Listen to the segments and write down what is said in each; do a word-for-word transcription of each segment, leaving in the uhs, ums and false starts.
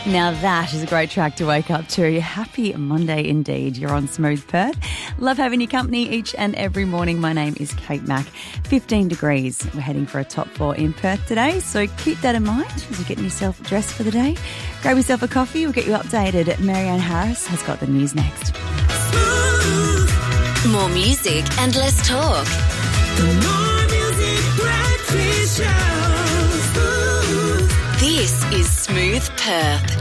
Now that is a great track to wake up to. Happy Monday indeed. You're on Smooth Perth. Love having your company each and every morning. My name is Kate Mack. fifteen degrees. We're heading for a top four in Perth today, so keep that in mind as you're getting yourself dressed for the day. Grab yourself a coffee. We'll get you updated. Marianne Harris has got the news next. More music and less talk. More music, breakfast show. Smooth. This is Smooth Perth.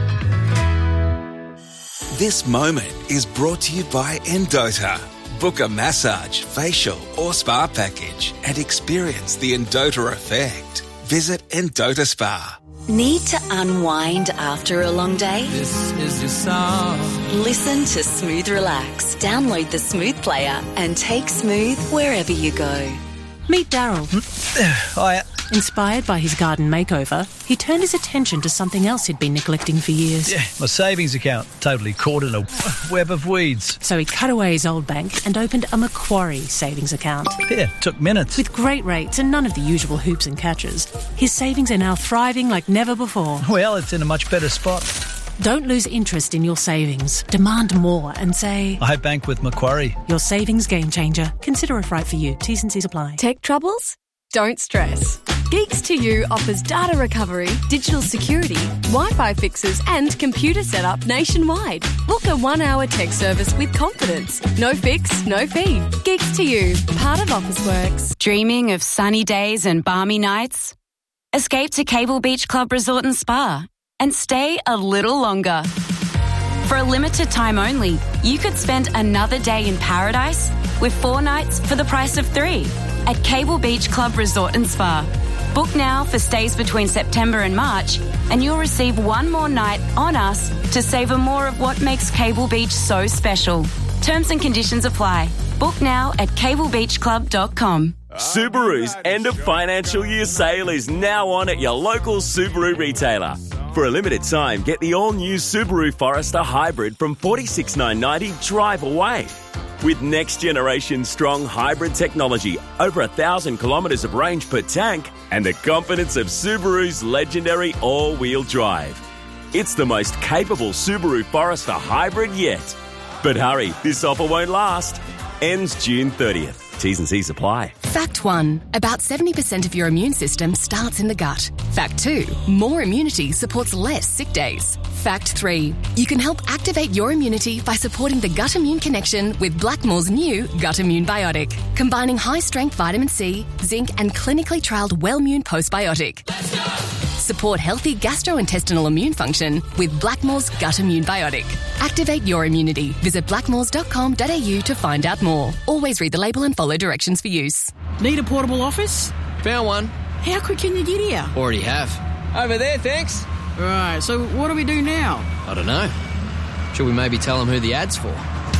This moment is brought to you by Endota. Book a massage, facial or spa package and experience the Endota effect. Visit Endota Spa. Need to unwind after a long day? This is your song. Listen to Smooth Relax. Download the Smooth player and take Smooth wherever you go. Meet Daryl. Hiya. Inspired by his garden makeover, he turned his attention to something else he'd been neglecting for years. Yeah, my savings account totally caught in a web of weeds. So he cut away his old bank and opened a Macquarie savings account. Yeah, took minutes. With great rates and none of the usual hoops and catches, his savings are now thriving like never before. Well, it's in a much better spot. Don't lose interest in your savings. Demand more and say, I bank with Macquarie. Your savings game changer. Consider if right for you. T's and C's apply. Tech troubles? Don't stress. Geeks to You offers data recovery, digital security, Wi-Fi fixes and computer setup nationwide. Book a one-hour tech service with confidence. No fix, no fee. Geeks to You, part of Officeworks. Dreaming of sunny days and balmy nights? Escape to Cable Beach Club Resort and Spa and stay a little longer. For a limited time only, you could spend another day in paradise with four nights for the price of three at Cable Beach Club Resort and Spa. Book now for stays between September and March and you'll receive one more night on us to savour more of what makes Cable Beach so special. Terms and conditions apply. Book now at cable beach club dot com. Subaru's end of financial year sale is now on at your local Subaru retailer. For a limited time, get the all-new Subaru Forester Hybrid from forty-six thousand nine hundred ninety drive away. With next-generation strong hybrid technology, over a thousand kilometres of range per tank, and the confidence of Subaru's legendary all-wheel drive. It's the most capable Subaru Forester Hybrid yet. But hurry, this offer won't last. Ends June thirtieth. T's and C's apply. Fact one. About seventy percent of your immune system starts in the gut. Fact two. More immunity supports less sick days. Fact three. You can help activate your immunity by supporting the gut immune connection with Blackmore's new Gut Immune Biotic, combining high-strength vitamin C, zinc and clinically trialled Wellmune Postbiotic. Let's go! Support healthy gastrointestinal immune function with Blackmore's Gut Immune Biotic. Activate your immunity. Visit blackmores dot com dot a u to find out more. Always read the label and follow directions for use. Need a portable office? Found one. How quick can you get here? Already have. Over there, thanks. Right, so what do we do now? I don't know. Should we maybe tell them who the ad's for?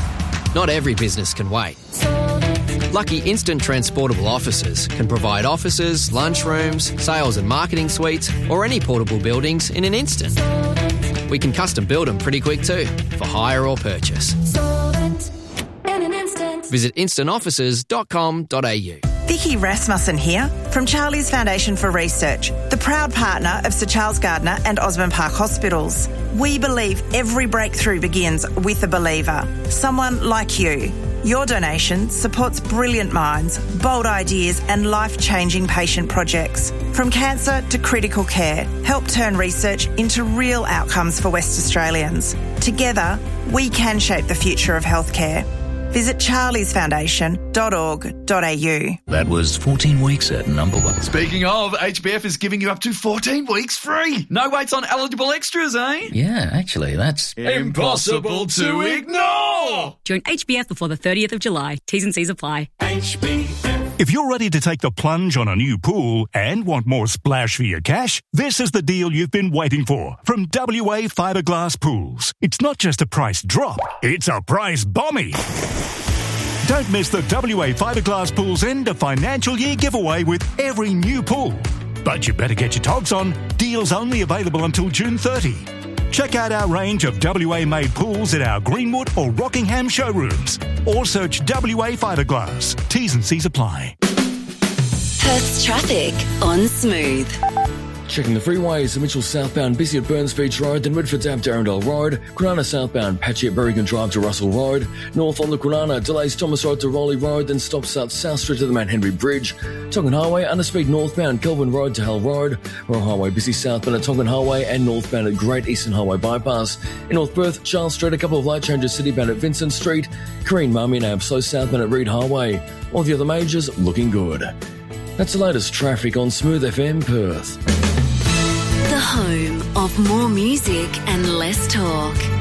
Not every business can wait. Lucky Instant Transportable Offices can provide offices, lunchrooms, sales and marketing suites, or any portable buildings in an instant. We can custom build them pretty quick too, for hire or purchase. Visit instant offices dot com dot a u. Vicky Rasmussen here from Charlie's Foundation for Research, the proud partner of Sir Charles Gardner and Osborne Park Hospitals. We believe every breakthrough begins with a believer, someone like you. Your donation supports brilliant minds, bold ideas and life-changing patient projects. From cancer to critical care, help turn research into real outcomes for West Australians. Together, we can shape the future of healthcare. Visit charlies foundation dot org dot a u. That was fourteen weeks at number one. Speaking of, H B F is giving you up to fourteen weeks free. No waits on eligible extras, eh? Yeah, actually, that's impossible to ignore. Join H B F before the thirtieth of July. T's and C's apply. H B F. If you're ready to take the plunge on a new pool and want more splash for your cash, this is the deal you've been waiting for from W A Fiberglass Pools. It's not just a price drop, it's a price bombie. Don't miss the W A Fiberglass Pools end of financial year giveaway with every new pool. But you better get your togs on. Deals only available until June thirtieth. Check out our range of W A-made pools at our Greenwood or Rockingham showrooms. Or search W A Fiberglass. T's and C's apply. Perth's traffic on Smooth. Checking the freeways, Mitchell southbound busy at Burns Beach Road, then Redford Ave to Arundel Road, Kwinana southbound patchy at Berrigan Drive to Russell Road, north on the Kwinana delays Thomas Road to Rowley Road, then stops out South Street to the Mount Henry Bridge, Tongan Highway underspeed northbound Kelvin Road to Hull Road, Royal Highway busy southbound at Tongan Highway and northbound at Great Eastern Highway Bypass. In North Perth, Charles Street a couple of light changes citybound at Vincent Street, Kareen Marmion Ave slow southbound at Reed Highway. All the other majors looking good. That's the latest traffic on Smooth F M Perth. The home of more music and less talk.